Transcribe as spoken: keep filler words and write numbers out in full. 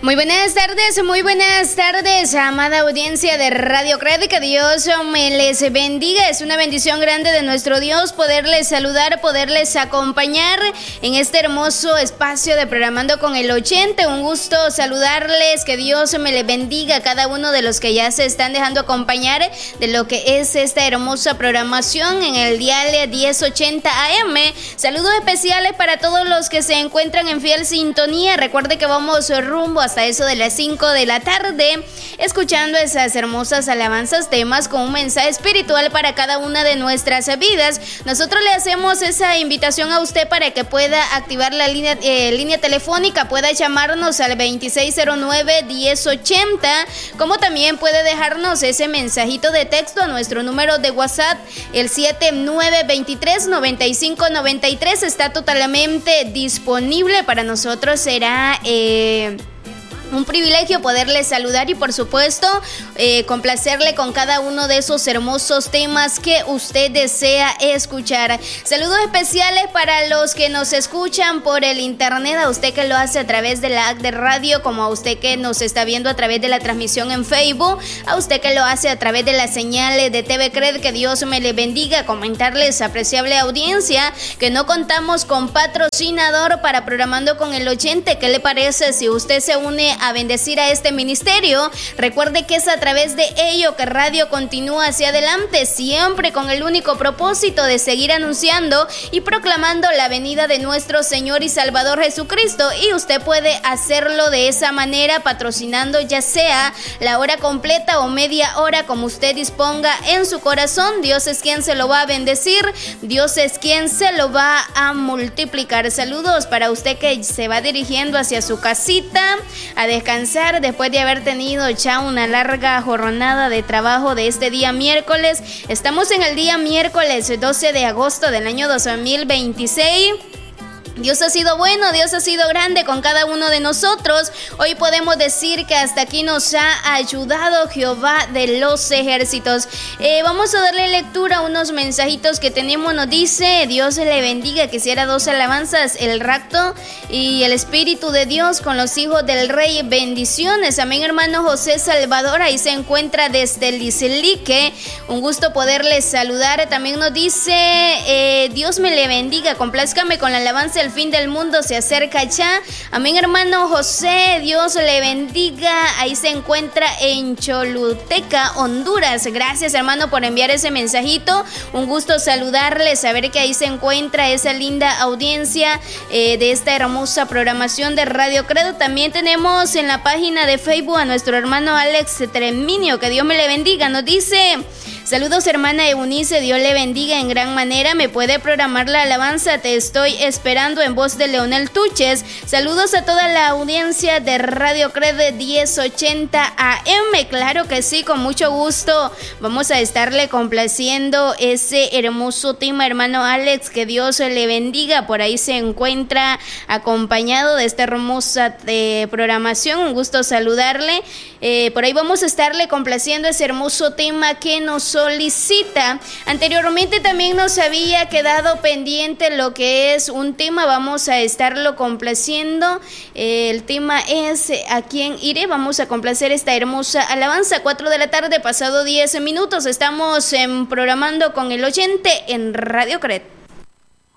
Muy buenas tardes, muy buenas tardes, amada audiencia de Radio Cred, que Dios me les bendiga. Es una bendición grande de nuestro Dios poderles saludar, poderles acompañar en este hermoso espacio de Programando con el ochenta. Un gusto saludarles, que Dios me les bendiga a cada uno de los que ya se están dejando acompañar de lo que es esta hermosa programación en el dial diez ochenta A M. Saludos especiales para todos los que se encuentran en fiel sintonía. Recuerde que vamos rumbo a hasta eso de las cinco de la tarde, escuchando esas hermosas alabanzas, temas con un mensaje espiritual para cada una de nuestras vidas. Nosotros le hacemos esa invitación a usted para que pueda activar la línea, eh, línea telefónica, pueda llamarnos al veintiséis cero nueve, diez ochenta, como también puede dejarnos ese mensajito de texto a nuestro número de WhatsApp, el siete nueve dos tres, nueve cinco nueve tres. Está totalmente disponible para nosotros. Será eh, un privilegio poderle saludar y, por supuesto, eh, complacerle con cada uno de esos hermosos temas que usted desea escuchar. Saludos especiales para los que nos escuchan por el internet, a usted que lo hace a través de la app de radio, como a usted que nos está viendo a través de la transmisión en Facebook, a usted que lo hace a través de las señales de T V Cred, que Dios me le bendiga. Comentarles, apreciable audiencia, que no contamos con patrocinador para Programando con el ochenta. ¿Qué le parece si usted se une a bendecir a este ministerio? Recuerde que es a través de ello que Radio continúa hacia adelante, siempre con el único propósito de seguir anunciando y proclamando la venida de nuestro Señor y Salvador Jesucristo, y usted puede hacerlo de esa manera, patrocinando ya sea la hora completa o media hora, como usted disponga en su corazón. Dios es quien se lo va a bendecir, Dios es quien se lo va a multiplicar. Saludos para usted que se va dirigiendo hacia su casita a descansar después de haber tenido ya una larga jornada de trabajo de este día miércoles. Estamos en el día miércoles doce de agosto del año dos mil veintiséis. Dios ha sido bueno, Dios ha sido grande con cada uno de nosotros. Hoy podemos decir que hasta aquí nos ha ayudado Jehová de los ejércitos. Eh, vamos a darle lectura a unos mensajitos que tenemos. Nos dice: Dios le bendiga. Quisiera dos alabanzas, el rapto y el Espíritu de Dios con los hijos del Rey. Bendiciones. Amén, hermano José Salvador. Ahí se encuentra desde el Islique. Un gusto poderles saludar. También nos dice: eh, Dios me le bendiga. Complázcame con la alabanza. El fin del mundo se acerca ya. Amén, hermano José, Dios le bendiga. Ahí se encuentra en Choluteca, Honduras. Gracias, hermano, por enviar ese mensajito. Un gusto saludarle, saber que ahí se encuentra esa linda audiencia eh, de esta hermosa programación de Radio Credo. También tenemos en la página de Facebook a nuestro hermano Alex Treminio, que Dios me le bendiga. Nos dice: saludos, hermana Eunice, Dios le bendiga en gran manera. ¿Me puede programar la alabanza? Te estoy esperando, en voz de Leonel Tuches. Saludos a toda la audiencia de Radio Cred diez ochenta A M. Claro que sí, con mucho gusto. Vamos a estarle complaciendo ese hermoso tema, hermano Alex, que Dios le bendiga. Por ahí se encuentra acompañado de esta hermosa eh, programación. Un gusto saludarle. Eh, por ahí vamos a estarle complaciendo ese hermoso tema que nos solicita. Anteriormente también nos había quedado pendiente lo que es un tema. Vamos a estarlo complaciendo. Eh, el tema es ¿A quién iré? Vamos a complacer esta hermosa alabanza. cuatro de la tarde, pasado diez minutos. Estamos en Programando con el ochenta en Radio Cred.